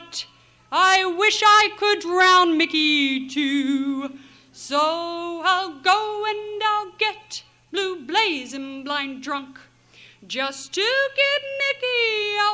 but I wish I could drown Mickey too. So I'll go and I'll get blue blazing blind drunk, just to get Mickey